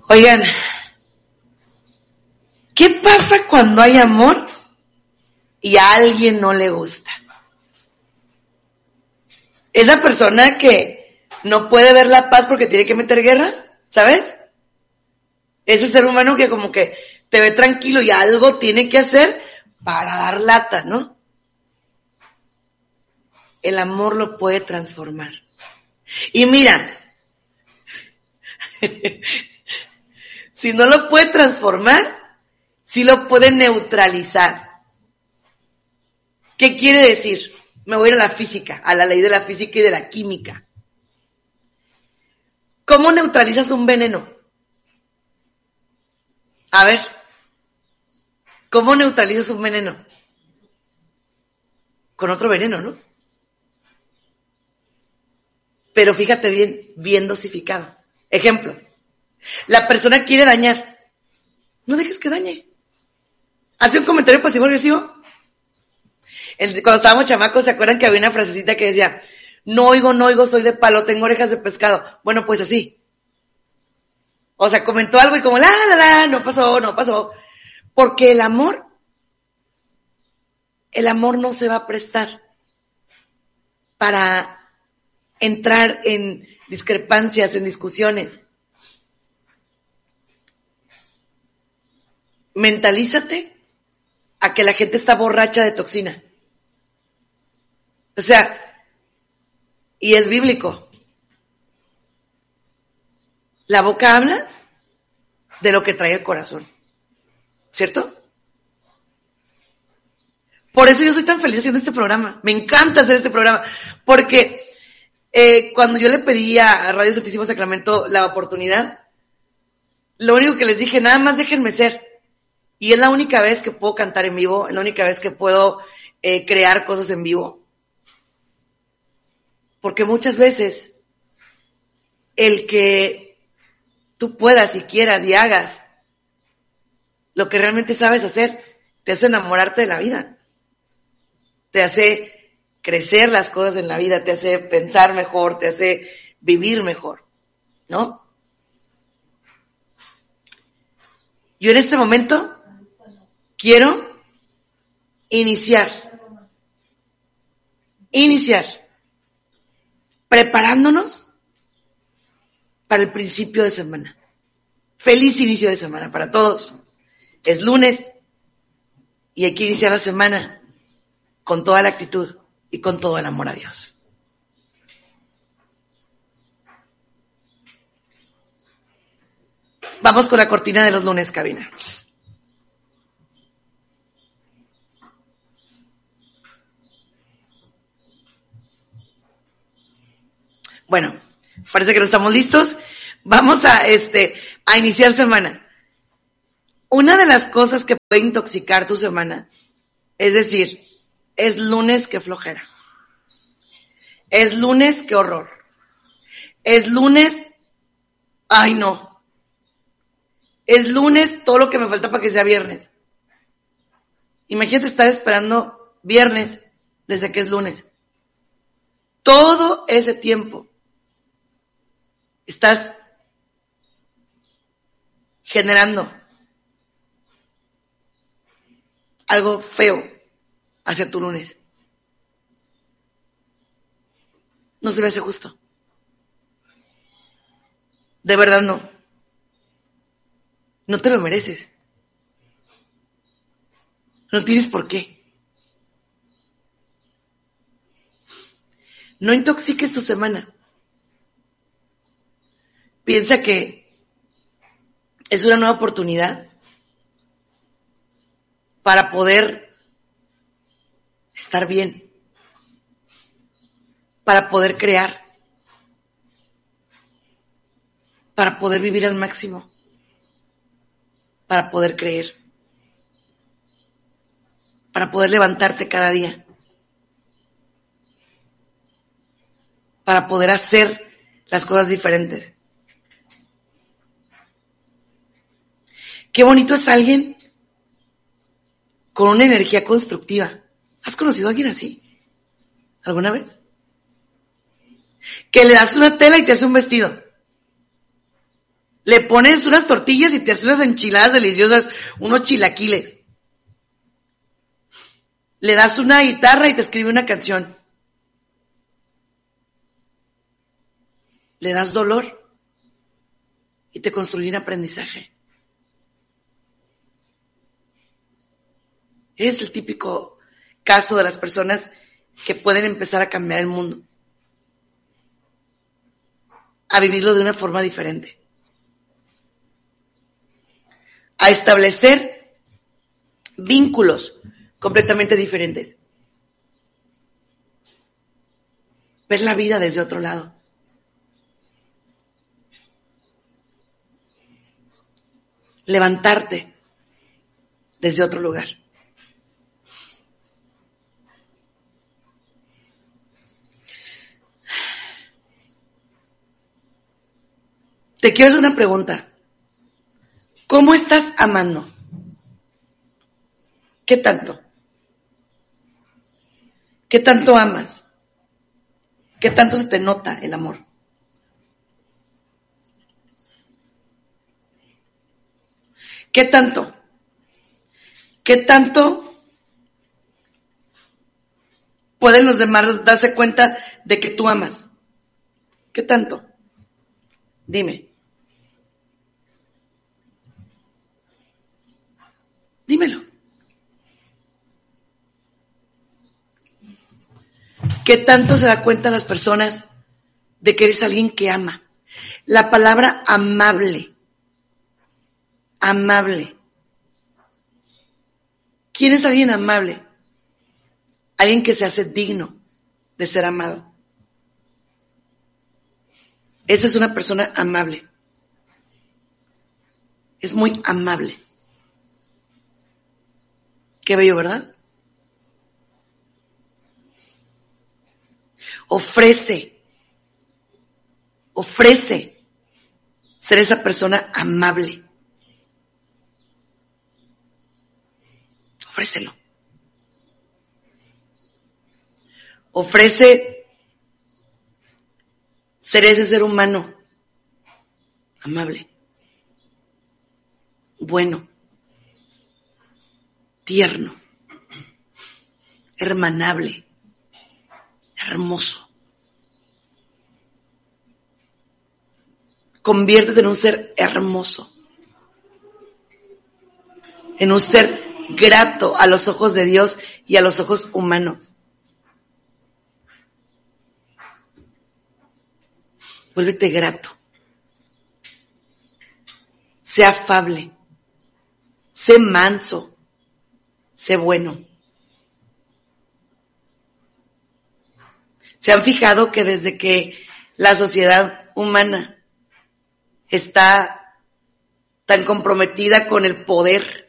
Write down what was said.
Oigan, ¿qué pasa cuando hay amor y a alguien no le gusta? Esa persona que no puede ver la paz porque tiene que meter guerra, ¿sabes? Ese ser humano que como que te ve tranquilo y algo tiene que hacer para dar lata, ¿no? El amor lo puede transformar. Y mira, si no lo puede transformar, sí lo puede neutralizar. ¿Qué quiere decir? Me voy a ir a la física, a la ley de la física y de la química. ¿Cómo neutralizas un veneno? A ver, ¿cómo neutralizas un veneno? Con otro veneno, ¿no? Pero fíjate bien, bien dosificado. Ejemplo, la persona quiere dañar. No dejes que dañe. Hace un comentario pasivo-agresivo. Cuando estábamos chamacos, ¿se acuerdan que había una frasecita que decía, no oigo, soy de palo, tengo orejas de pescado? Bueno, pues así. O sea, comentó algo y como, no pasó. Porque el amor no se va a prestar para entrar en discrepancias, en discusiones. Mentalízate a que la gente está borracha de toxina. O sea, y es bíblico. La boca habla de lo que trae el corazón. ¿Cierto? Por eso yo soy tan feliz haciendo este programa. Me encanta hacer este programa. Porque cuando yo le pedí a Radio Santísimo Sacramento la oportunidad, lo único que les dije, nada más déjenme ser. Y es la única vez que puedo cantar en vivo, es la única vez que puedo crear cosas en vivo. Porque muchas veces el que tú puedas y quieras y hagas lo que realmente sabes hacer, te hace enamorarte de la vida. Te hace crecer las cosas en la vida, te hace pensar mejor, te hace vivir mejor, ¿no? Yo en este momento quiero iniciar preparándonos para el principio de semana. Feliz inicio de semana para todos. Es lunes y hay que iniciar la semana con toda la actitud y con todo el amor a Dios. Vamos con la cortina de los lunes, cabina. Bueno, parece que no estamos listos. Vamos a iniciar semana. Una de las cosas que puede intoxicar tu semana, es decir, es lunes, qué flojera. Es lunes, qué horror. Es lunes, ay no. Es lunes, todo lo que me falta para que sea viernes. Imagínate estar esperando viernes desde que es lunes. Todo ese tiempo estás generando algo feo hacia tu lunes. No se me hace justo. De verdad no. No te lo mereces. No tienes por qué. No intoxiques tu semana. Piensa que es una nueva oportunidad para poder estar bien, para poder crear, para poder vivir al máximo, para poder creer, para poder levantarte cada día, para poder hacer las cosas diferentes. Qué bonito es alguien con una energía constructiva. ¿Has conocido a alguien así? ¿Alguna vez? Que le das una tela y te hace un vestido. Le pones unas tortillas y te haces unas enchiladas deliciosas, unos chilaquiles. Le das una guitarra y te escribe una canción. Le das dolor y te construye un aprendizaje. Es el típico caso de las personas que pueden empezar a cambiar el mundo, a vivirlo de una forma diferente, a establecer vínculos completamente diferentes, ver la vida desde otro lado. Levantarte desde otro lugar. Te quiero hacer una pregunta. ¿Cómo estás amando? ¿Qué tanto? ¿Qué tanto amas? ¿Qué tanto se te nota el amor? ¿Qué tanto? ¿Qué tanto pueden los demás darse cuenta de que tú amas? ¿Qué tanto? Dime. Dímelo. ¿Qué tanto se da cuenta las personas de que eres alguien que ama? La palabra amable. Amable. ¿Quién es alguien amable? Alguien que se hace digno de ser amado. Esa es una persona amable. Es muy amable. Qué bello, ¿verdad? Ofrece ser esa persona amable. Ofrécelo. Ofrece ser ese ser humano amable, bueno, tierno, hermanable, hermoso. Conviértete en un ser hermoso, en un ser grato a los ojos de Dios y a los ojos humanos. Vuélvete grato. Sé afable. Sé manso. Sé bueno. ¿Se han fijado que desde que la sociedad humana está tan comprometida con el poder